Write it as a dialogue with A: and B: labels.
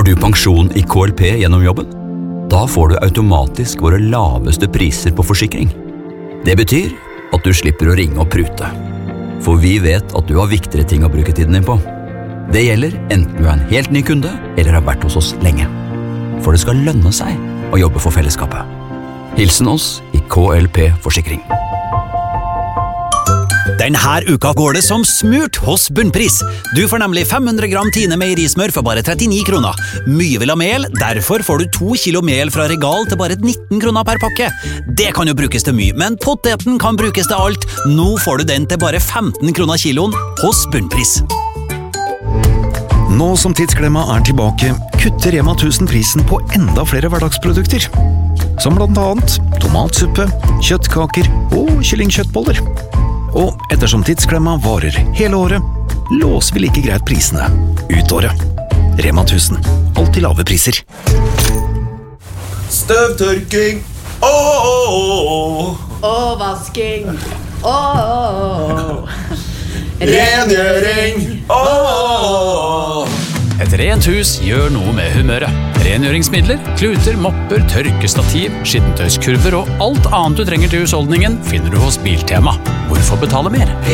A: Har du pensjon i KLP gjennom jobben? Da får du automatisk våre laveste priser på forsikring. Det betyr at du slipper å ringe og prute. For vi vet at du har viktigere ting å bruke tiden din på. Det gjelder enten du er en helt ny kunde eller har vært hos oss lenge. For det skal lønne seg å jobbe for fellesskapet. Hilsen oss i KLP Forsikring.
B: Denne uka går det som smurt hos Bunnpris. Du får nemlig 500 gram Tine meierismør for bare 39 kroner. Mye vil ha mel, derfor får du 2 kilo mel fra Regal til bare 19 kroner per pakke. Det kan jo brukes til mye, men poteten kan brukes til alt. Nå får du den til bare 15 kroner kiloen hos Bunnpris.
C: Nå som Tidsklemma er tilbake, kutter Rema 1000 prisen på enda flere hverdagsprodukter. Som blant annet tomatsuppe, kjøttkaker og kyllingkjøttboller. Og ettersom Tidsklemma varer hele året, låser vi like greit prisene ut året. Rema 1000. Alltid lave priser.
D: Støvtørking.
E: Og vasking.
D: Rengjøring.
F: Et rent hus gjør noe med humøret. Rengjøringsmidler, kluter, mopper, tørkestativ, skittentøyskurver og alt annet du trenger til husholdningen finner du hos Biltema. Hvorfor betale mer?